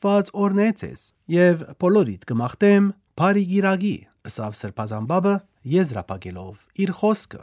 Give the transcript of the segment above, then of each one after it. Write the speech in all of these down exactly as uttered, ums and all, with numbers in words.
Աստված օրնե ձեզ, եւ բոլորիդ կմաղթեմ բարի գիրագի, ըսավ Սրբազան բաբը եզրափակելով իր խոսքը։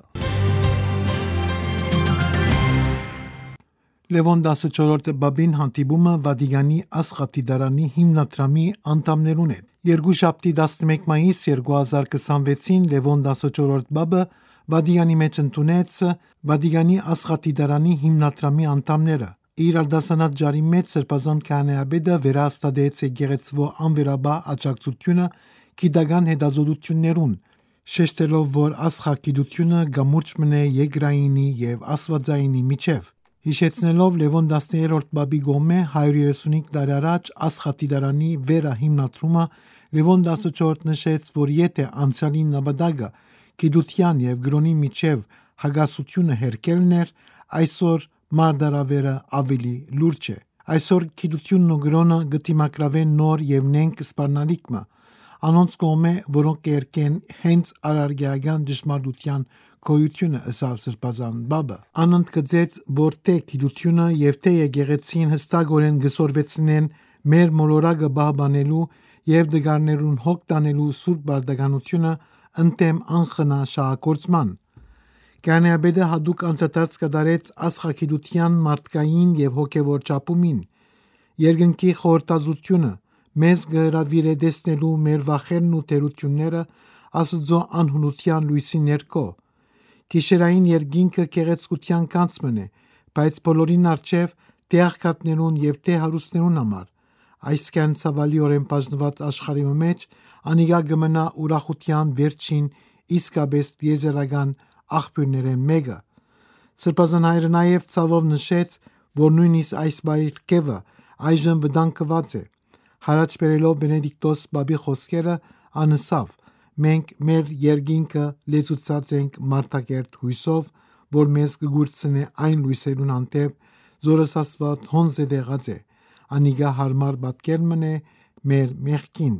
Լևոն տասնչորրորդը բաբին հանդիպումը Վատիկանի Աստղաթի դարանի հիմնադրամի անդամներուն հետ։ Երկուշաբթի տասնմեկ մայիս երկու հազար քսանվեցին Լևոն տասնչորրորդ բաբը Վատիկանի մեջ ընդունեց Վատիկանի Աստղաթի դարանի հիմնադրամի անդամները։ Իր արդասանած ջարի մեջ Սրբազան քահանայապետը վերահաստատեց եկեղեցվո անվերաբար աջակցությունը գիտական հետազոտություններուն, շեշտելով, որ աստղագիտությունը գամուրջ մնե երկրայինի եւ աստվածայինի միջև։ Հիշեցնելով Լևոն տասներորդ բաբի գոմե հարյուր երեսունհինգ տարի առաջ Աստղաթի դարանի վերահիմնադրումը, Լևոն տասնչորրորդը նշեց, որ եթե անցյալի նպատակը գիտության եւ գրոնի միջև հագասությունը հերկելն էր, այսօր մարդարավերը ավելի լուրջ է։ Այսօր գիտությունն ու գրոնը գտիմակրավեն նոր եւ նենք սպառնալիքմը, անոնց կողմէ, որոնք կերկեն հենց արարգայական դժմարտության գոյությունը, ըսավ Սրբազան բաբը։ Անընդգծեց, որ թե գիտությունը եւ թե եկեղեցին հստակորեն գսորվեցնեն մեր մոլորակը բահբանելու եւ դգարներուն հոգ տանելու սուրբ բարդականությունը ընդեմ անխնա շահագործման։ Քահանայապետը հատուկ անցադարձ կատարեց աստղագիտության մարդկային եւ հոգեվոր ճապումին։ Երկնքի խորհրդածությունը մեզ գհրավիրե տեսնելու մեր վախերն ու թերությունները Աստծո անհունության լույսի ներքո։ Գիշերային երկինքը գեղեցկության կանցմն է, բայց բոլորին առջև թե աղքատներուն եւ թե հարուստներուն համար։ Այսքան ցավալիորեն բաժնված աշխարհի մեջ անիգա գմնա ուրախության վերջին իսկապես եզերական աղբյուրները մեկը։ Սրբազան հայրը նաև ցավով նշեց, որ նույնիսկ այս բայրկևը այժմ վտանգված է։ Հարաճ բերելով Բենեդիկտոս բաբի խոսքերը անսավ. մենք մեր երկինքը լեցուցած ենք մարդակերտ հույսով, որ մեզ կգուրցնե այն լույսերուն հանդեպ, զորս Աստված հոնձ է դեղած է, անիգա հարմար պատկերմն է մեր մեղքին։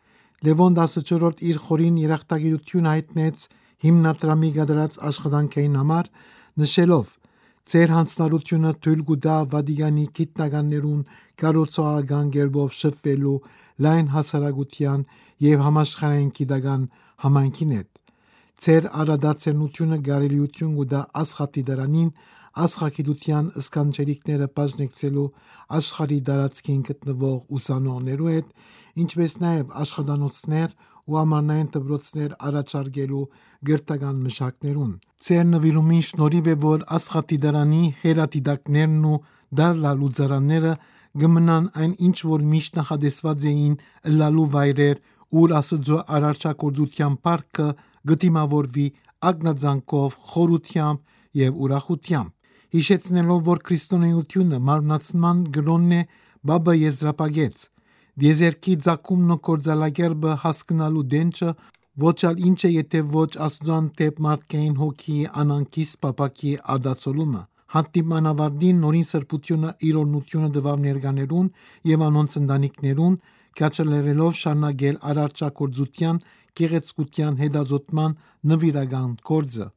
Լևոն տասնչորրորդ իր խորին երախտագիտությունը հայտնեց հիմնադրամի գդրած աշխատանքային համար, նշելով. «Ձեր հանձնարարությունը թույլ կտա Վատիկանի գիտնականներուն կառուցողական կերպով շփվելու լայն հասարակության եւ համաշխարհային գիտական համայնքին հետ։ Ձեր առադարձությունը կարելիություն կտա Աստղաթի դարանին աստղագիտության սքանչելիքները բաժնեկցելու աշխարհի տարածքին գտնվող ուսանողներու հետ, ինչպես նաեւ աշխատանոցներ ու ամառնային դպրոցներ առաջարկելու գրթական մշակներուն։ Ձեր նվիրումին շնորհիվ է, որ Աստղաթի դարանի հերադիտակներն ու դարլալուծարանները գմնան այն ինչ որ միշտ նախադեсված էին ըլլալու վայրեր, ուր Աստծո արարչագործության փառքը գտիմավորվի ակնածանքով, խորությամբ եւ ուրախությամբ։ Հիշեցնելով, որ քրիստոնեությունը մարմնացման գրոնն է, բաբը եզրափակեց. «Դեզերքի ցակումն ու կորձալակերբը հասկանալու դենչը ոչ ալ ինչ է, եթե ոչ Աստծոն դեպ մարդկային հոգի անանկիս պապակի ադացոլումը։ Հանդիպման ավարտին նորին սրբությունը իր օրնությունը տվավ ներկաներուն եւ անոնց ընտանիքներուն, կաչալերելով շարունակել արարչագործության գեղեցկության հետազոտման նվիրական գործը»։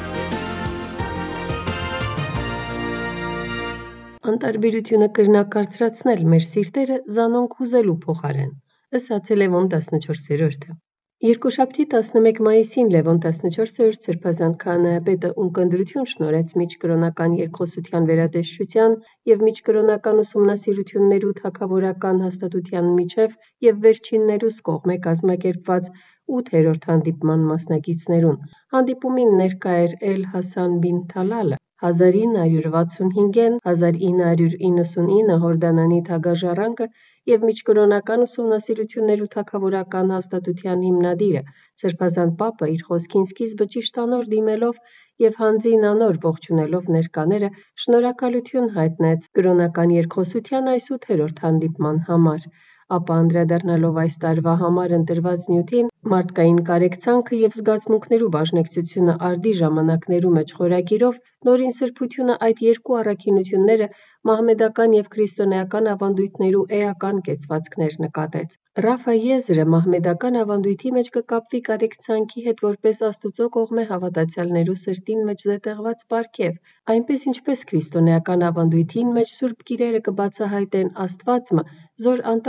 Անտարբերությունը կրնակարծրացնել մեր սիրտերը զանոնք հուզելու փոխարեն, ըսած է Լևոն տասնչորսերորդը։ Երկուշաբթի տասնմեկ մայիսին Լևոն տասնչորսերորդ Սրբազան քահանայապետը ունկնդրություն շնորհեց միջկրոնական երկխոսության վերատեսչության եւ միջկրոնական ուսումնասիրություններու թագավորական հաստատության միջև եւ վերջիններուս կողմէ կազմակերպված ութերորդ հանդիպման մասնակիցներուն։ Հանդիպումին ներկա էր Էլ Հասան բին Թալալը, հազար ինը հարյուր վաթսունհինգեն հազար ինը հարյուր իննսունինը հորդանանի թագաժառանգը եւ միջկրոնական ուսումնասիրություններու թագավորական հաստատության հիմնադիրը։ Սրբազան պապը իր խոսքին սկիզբը ճիշտ անոր դիմելով եւ հանձին անոր ողջունելով ներկաները շնորհակալություն հայտնեց կրոնական երկխոսության այս ութերորդ հանդիպման համար, ապա անդրադառնալով այս տարվա համար ընտրված նյութին մարդկային կարեկցանքը եւ զգացմունքներու բաժնեկցությունը արդի ժամանակներու մեջ խորագիրով նորին սրբությունը այդ երկու առաքինությունները մահմեդական եւ քրիստոնեական ավանդույթներու էական կեցվածքներ նկատեց։ Ռաֆա եզրը մահմեդական ավանդույթի մեջ կկապվի կարեկցանքի հետ որպես Աստուծո կողմէ հավատացյալներու սրտին մեջ զետեղված պարգև, այնպես ինչպես քրիստոնեական ավանդույթին մեջ սուրբ գիրերը կբացահայտեն Աստվածմը, զոր